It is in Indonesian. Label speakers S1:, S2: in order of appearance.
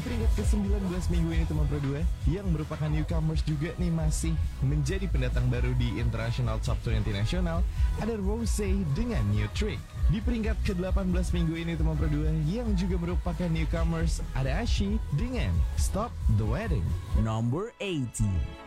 S1: peringkat ke-19 minggu ini teman Pro 2, yang merupakan newcomers juga nih masih menjadi pendatang baru di International Top 20 Nasional, ada Rosé dengan New Trick. Di peringkat ke-18 minggu ini teman Pro 2, yang juga merupakan newcomers, ada Ashi dengan Stop the Wedding.
S2: Number 18.